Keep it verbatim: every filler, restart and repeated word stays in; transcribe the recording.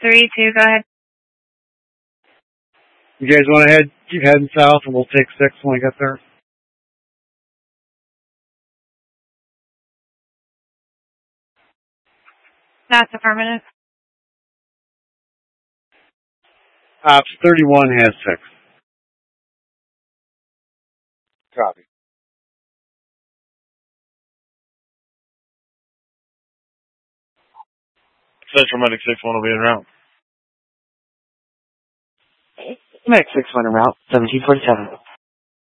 three two, go ahead. You guys want to head, keep heading south, and we'll take six when we get there? That's affirmative. Ops thirty-one has six. Copy. Central Medic six one will be en route. Medic six one en route, seventeen forty-seven.